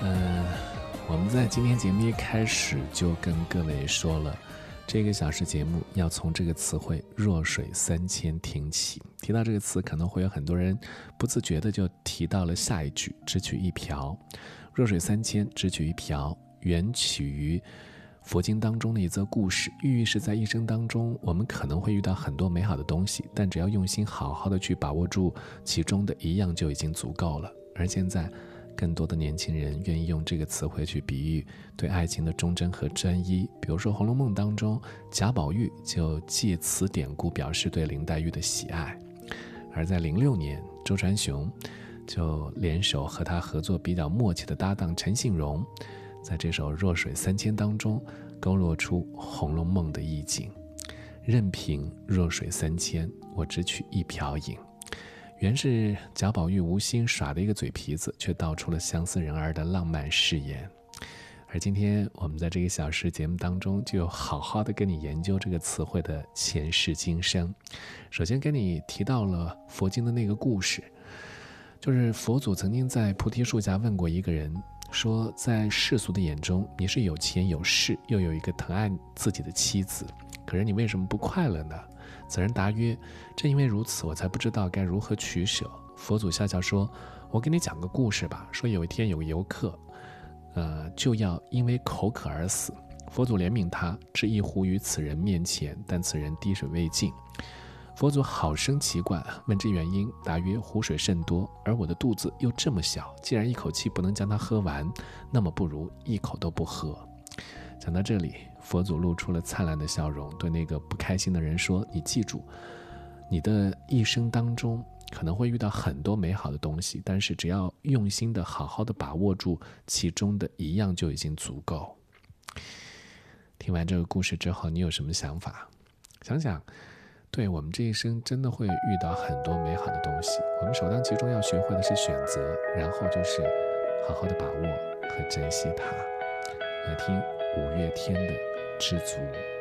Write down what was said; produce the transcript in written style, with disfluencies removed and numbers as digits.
我们在今天节目一开始就跟各位说了，这个小时节目要从这个词汇弱水三千听起。提到这个词，可能会有很多人不自觉的就提到了下一句，只取一瓢。弱水三千，只取一瓢，源起于佛经当中的一则故事，寓意是在一生当中，我们可能会遇到很多美好的东西，但只要用心好好的去把握住其中的一样就已经足够了。而现在更多的年轻人愿意用这个词汇去比喻对爱情的忠贞和专一，比如说《红楼梦》当中，贾宝玉就借此典故表示对林黛玉的喜爱。而在06年，周传雄就联手和他合作比较默契的搭档陈信荣，在这首《弱水三千》当中勾勒出《红楼梦》的意境。任凭弱水三千，我只取一瓢饮。原是贾宝玉无心耍的一个嘴皮子，却道出了相思人儿的浪漫誓言。而今天我们在这个小时节目当中，就好好的跟你研究这个词汇的前世今生。首先跟你提到了佛经的那个故事，就是佛祖曾经在菩提树下问过一个人，说在世俗的眼中，你是有钱有势，又有一个疼爱自己的妻子，可是你为什么不快乐呢？此人答曰，正因为如此，我才不知道该如何取舍。佛祖笑笑说，我给你讲个故事吧。说有一天有个游客就要因为口渴而死，佛祖怜悯他，置一壶于此人面前，但此人滴水未进。佛祖好生奇怪，问之原因，答曰，湖水甚多，而我的肚子又这么小，既然一口气不能将它喝完，那么不如一口都不喝。讲到这里，佛祖露出了灿烂的笑容，对那个不开心的人说，你记住，你的一生当中可能会遇到很多美好的东西，但是只要用心的好好的把握住其中的一样就已经足够。听完这个故事之后，你有什么想法？想想，对，我们这一生真的会遇到很多美好的东西，我们首当其冲要学会的是选择，然后就是好好的把握和珍惜它。来听五月天的知足。